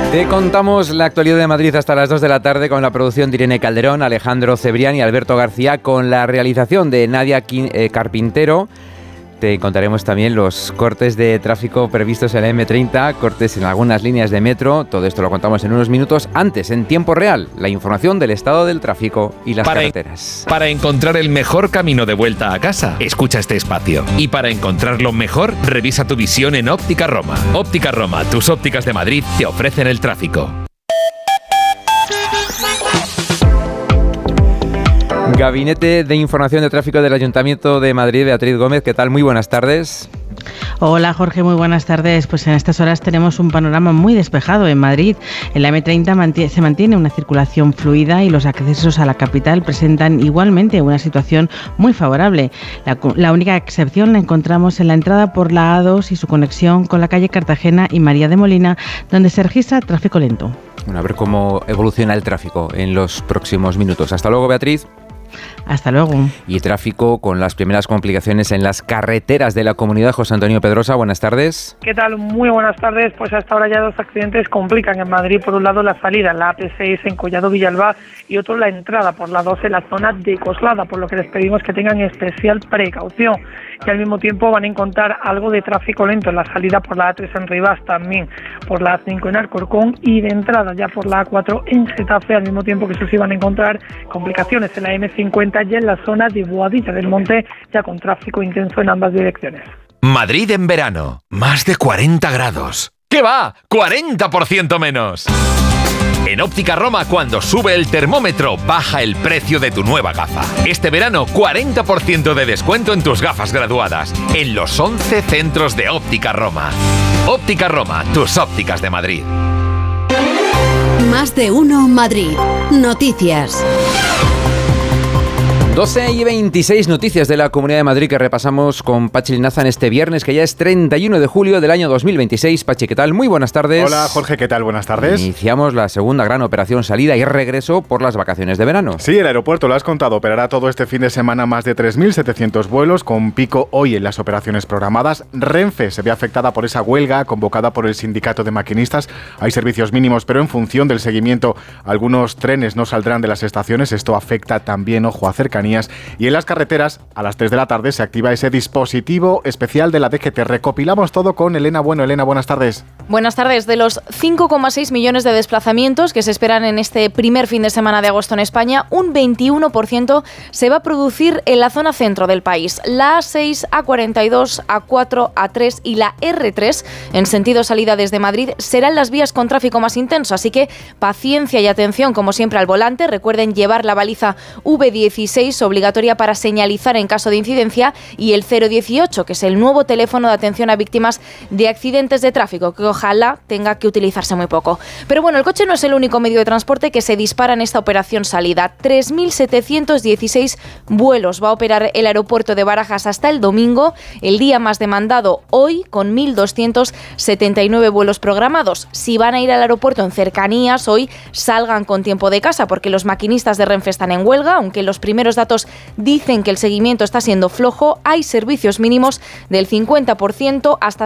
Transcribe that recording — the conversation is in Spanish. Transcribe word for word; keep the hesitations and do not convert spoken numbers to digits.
Te contamos la actualidad de Madrid hasta las dos de la tarde con la producción de Irene Calderón, Alejandro Cebrián y Alberto García, con la realización de Nadia Carpintero. Te contaremos también los cortes de tráfico previstos en la eme treinta, cortes en algunas líneas de metro. Todo esto lo contamos en unos minutos. Antes, en tiempo real, la información del estado del tráfico y las para carreteras. En, para encontrar el mejor camino de vuelta a casa, escucha este espacio. Y para encontrarlo mejor, revisa tu visión en Óptica Roma. Óptica Roma, tus ópticas de Madrid, te ofrecen el tráfico. Gabinete de Información de Tráfico del Ayuntamiento de Madrid, Beatriz Gómez, ¿qué tal? Muy buenas tardes. Hola Jorge, muy buenas tardes. Pues en estas horas tenemos un panorama muy despejado en Madrid. En la eme treinta mantiene, se mantiene una circulación fluida y los accesos a la capital presentan igualmente una situación muy favorable. La, la única excepción la encontramos en la entrada por la A dos y su conexión con la calle Cartagena y María de Molina, donde se registra tráfico lento. Bueno, a ver cómo evoluciona el tráfico en los próximos minutos. Hasta luego, Beatriz. Hasta luego. Y tráfico con las primeras complicaciones en las carreteras de la comunidad. José Antonio Pedrosa, buenas tardes. ¿Qué tal? Muy buenas tardes. Pues hasta ahora ya dos accidentes complican en Madrid. Por un lado la salida en la A P seis en Collado Villalba y otro la entrada por la dos en la zona de Coslada, por lo que les pedimos que tengan especial precaución. Y al mismo tiempo van a encontrar algo de tráfico lento en la salida por la A tres en Rivas, también por la A cinco en Alcorcón y de entrada ya por la A cuatro en Getafe, al mismo tiempo que eso sí van a encontrar complicaciones en la eme cincuenta ya en la zona de Boadilla del Monte, ya con tráfico intenso en ambas direcciones. Madrid en verano, más de cuarenta grados. ¿Qué va? ¡cuarenta por ciento menos! En Óptica Roma, cuando sube el termómetro, baja el precio de tu nueva gafa. Este verano, cuarenta por ciento de descuento en tus gafas graduadas, en los once centros de Óptica Roma. Óptica Roma, tus ópticas de Madrid. Más de uno Madrid. Noticias. doce y veintiséis noticias de la Comunidad de Madrid que repasamos con Pachi Linaza en este viernes, que ya es treinta y uno de julio del año dos mil veintiséis. Pachi, ¿qué tal? Muy buenas tardes. Hola Jorge, ¿qué tal? Buenas tardes. Iniciamos la segunda gran operación salida y regreso por las vacaciones de verano. Sí, el aeropuerto, lo has contado, operará todo este fin de semana más de tres mil setecientos vuelos, con pico hoy en las operaciones programadas. Renfe se ve afectada por esa huelga convocada por el sindicato de maquinistas. Hay servicios mínimos, pero en función del seguimiento, algunos trenes no saldrán de las estaciones. Esto afecta también, ojo, a cercanías. Y en las carreteras, a las tres de la tarde, se activa ese dispositivo especial de la D G T. Recopilamos todo con Elena Bueno. Elena, buenas tardes. Buenas tardes. De los cinco coma seis millones de desplazamientos que se esperan en este primer fin de semana de agosto en España, un veintiuno por ciento se va a producir en la zona centro del país. La A seis, A cuarenta y dos, A cuatro, A tres y la erre tres, en sentido salida desde Madrid, serán las vías con tráfico más intenso. Así que paciencia y atención, como siempre, al volante. Recuerden llevar la baliza uve dieciséis obligatoria para señalizar en caso de incidencia, y el cero dieciocho, que es el nuevo teléfono de atención a víctimas de accidentes de tráfico, que ojalá tenga que utilizarse muy poco. Pero bueno, el coche no es el único medio de transporte que se dispara en esta operación salida. tres mil setecientos dieciséis vuelos va a operar el aeropuerto de Barajas hasta el domingo, el día más demandado hoy, con mil doscientos setenta y nueve vuelos programados. Si van a ir al aeropuerto en cercanías, hoy salgan con tiempo de casa, porque los maquinistas de Renfe están en huelga, aunque los primeros datos dicen que el seguimiento está siendo flojo. Hay servicios mínimos del cincuenta por ciento hasta